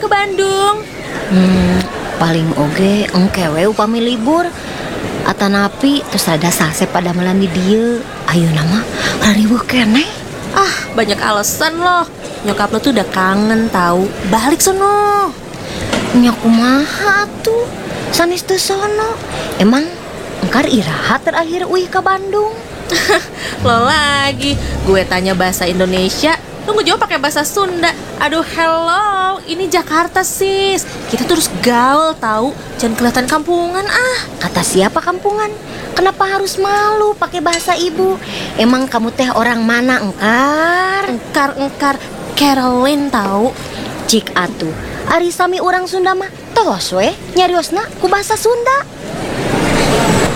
ke Bandung? Paling oge engkewe upami libur atanapi terus ada sase pada malam di dieu. Ayo nama rariweuh keneh. Banyak alasan loh. Nyokap lo tuh udah kangen tahu. Balik sono. Nya kumaha tuh? Sanes teu sono. Emang engkar iraha terakhir uih ke Bandung? Lo lagi. Gue tanya bahasa Indonesia, lo ngejawab pakai bahasa Sunda. Aduh, hello. Ini Jakarta, sis. Kita terus gaul tahu. Jangan kelihatan kampungan Kata siapa kampungan? Kenapa harus malu pakai bahasa ibu? Emang kamu teh orang mana engkar? Engkar Caroline tahu. Cik atuh, ari sami urang Sunda mah tos we nyariosna ku bahasa Sunda.